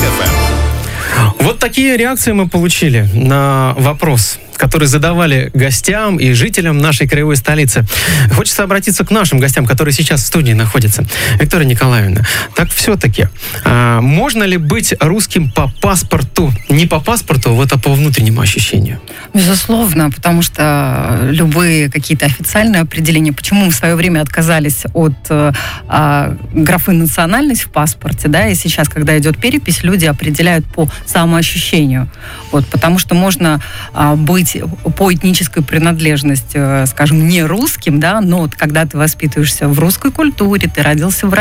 Вот такие реакции мы получили на вопрос, который задавали гостям и жителям нашей краевой столицы. Хочется обратиться к нашим гостям, которые сейчас в студии находятся. Виктория Николаевна, так все-таки, можно ли быть русским по паспорту? Не по паспорту, вот, а по внутреннему ощущению? Безусловно, потому что любые какие-то официальные определения, почему мы в свое время отказались от графы национальность в паспорте, да, и сейчас, когда идет перепись, люди определяют по самоощущению. Вот, потому что можно быть по этнической принадлежности, скажем, не русским, да, но вот когда ты воспитываешься в русской культуре, ты родился в